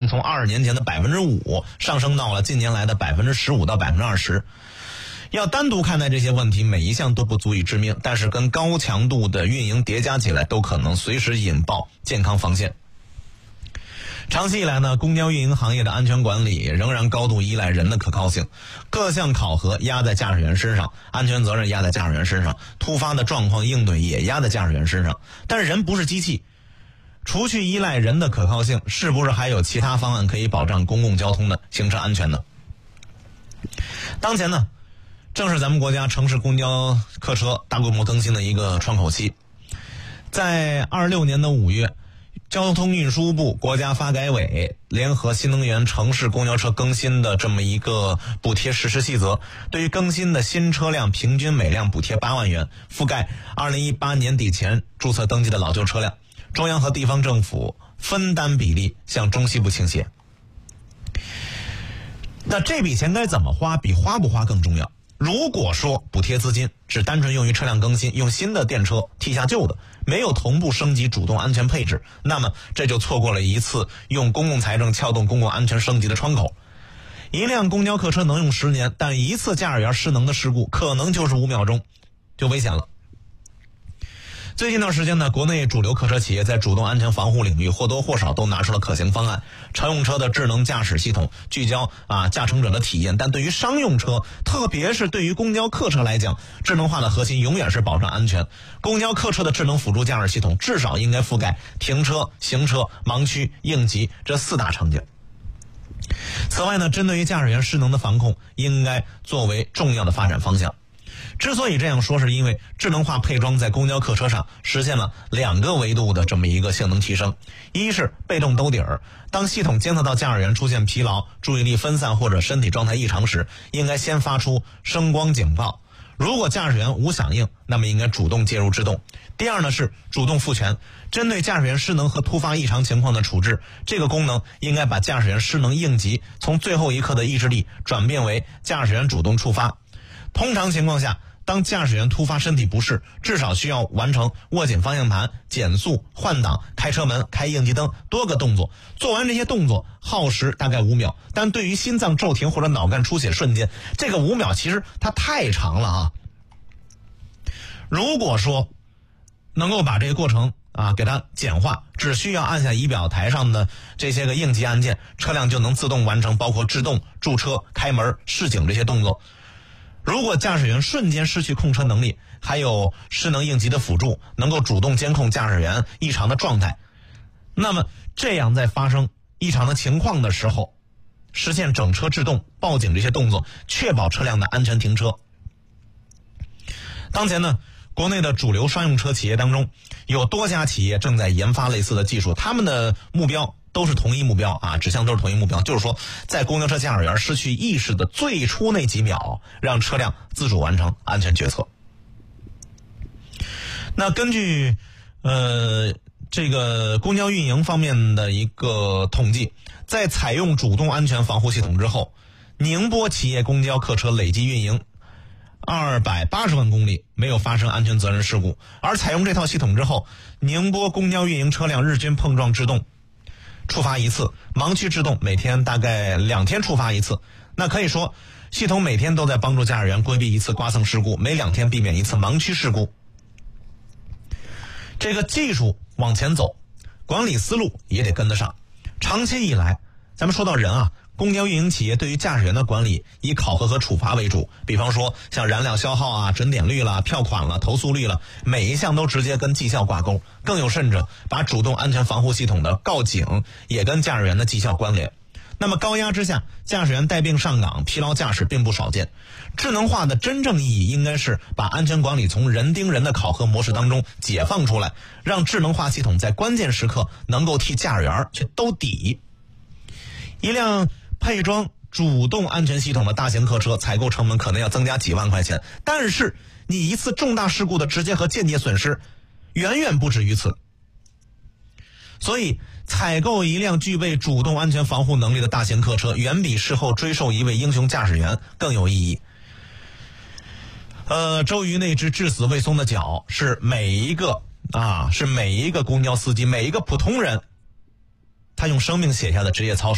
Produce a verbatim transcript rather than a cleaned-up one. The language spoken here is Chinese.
从二十年前的百分之五上升到了近年来的百分之十五到百分之二十。要单独看待这些问题，每一项都不足以致命，但是跟高强度的运营叠加起来，都可能随时引爆健康防线。长期以来呢，公交运营行业的安全管理仍然高度依赖人的可靠性，各项考核压在驾驶员身上，安全责任压在驾驶员身上，突发的状况应对也压在驾驶员身上。但是人不是机器，除去依赖人的可靠性，是不是还有其他方案可以保障公共交通的行车安全呢？当前呢，正是咱们国家城市公交客车大规模更新的一个窗口期。在二六年的五月，交通运输部、国家发改委联合新能源城市公交车更新的这么一个补贴实施细则，对于更新的新车辆平均每辆补贴八万元，覆盖二零一八年底前注册登记的老旧车辆。中央和地方政府分担比例向中西部倾斜。那这笔钱该怎么花，比花不花更重要。如果说补贴资金只单纯用于车辆更新，用新的电车替下旧的，没有同步升级主动安全配置，那么这就错过了一次用公共财政撬动公共安全升级的窗口。一辆公交客车能用十年，但一次驾驶员失能的事故可能就是五秒钟，就危险了。最近一段时间呢，国内主流客车企业在主动安全防护领域或多或少都拿出了可行方案。乘用车的智能驾驶系统聚焦啊驾乘者的体验，但对于商用车，特别是对于公交客车来讲，智能化的核心永远是保障安全。公交客车的智能辅助驾驶系统至少应该覆盖停车、行车、盲区、应急这四大场景。此外呢，针对于驾驶员失能的防控，应该作为重要的发展方向。之所以这样说，是因为智能化配装在公交客车上实现了两个维度的这么一个性能提升。一是被动兜底儿，当系统监测到驾驶员出现疲劳、注意力分散或者身体状态异常时，应该先发出声光警报。如果驾驶员无响应，那么应该主动介入制动。第二呢是主动赋权，针对驾驶员失能和突发异常情况的处置，这个功能应该把驾驶员失能应急从最后一刻的意志力转变为驾驶员主动触发。通常情况下，当驾驶员突发身体不适，至少需要完成握紧方向盘、减速、换挡、开车门、开应急灯多个动作。做完这些动作耗时大概五秒，但对于心脏骤停或者脑干出血瞬间，这个五秒其实它太长了啊。如果说能够把这个过程啊给它简化，只需要按下仪表台上的这些个应急按键，车辆就能自动完成包括制动、驻车、开门、示警这些动作。如果驾驶员瞬间失去控车能力，还有失能应急的辅助，能够主动监控驾驶员异常的状态，那么这样在发生异常的情况的时候，实现整车制动、报警这些动作，确保车辆的安全停车。当前呢，国内的主流商用车企业当中，有多家企业正在研发类似的技术，他们的目标都是同一目标啊，指向都是同一目标，就是说，在公交车驾驶员失去意识的最初那几秒，让车辆自主完成安全决策。那根据呃这个公交运营方面的一个统计，在采用主动安全防护系统之后，宁波企业公交客车累计运营二百八十万公里，没有发生安全责任事故。而采用这套系统之后，宁波公交运营车辆日均碰撞制动触发一次，盲区制动每天大概两天触发一次。那可以说，系统每天都在帮助驾驶员规避一次刮蹭事故，每两天避免一次盲区事故。这个技术往前走，管理思路也得跟得上。长期以来，咱们说到人啊，公交运营企业对于驾驶员的管理以考核和处罚为主，比方说像燃料消耗啊、准点率啦、票款啦、投诉率啦，每一项都直接跟绩效挂钩。更有甚者，把主动安全防护系统的告警也跟驾驶员的绩效关联。那么高压之下，驾驶员带病上岗、疲劳驾驶并不少见。智能化的真正意义应该是把安全管理从人盯人的考核模式当中解放出来，让智能化系统在关键时刻能够替驾驶员去兜底。一辆配装主动安全系统的大型客车采购成本可能要增加几万块钱，但是你一次重大事故的直接和间接损失远远不止于此。所以采购一辆具备主动安全防护能力的大型客车，远比事后追授一位英雄驾驶员更有意义。呃，周瑜那只至死未松的脚，是每一个啊，是每一个公交司机，每一个普通人，他用生命写下的职业操守。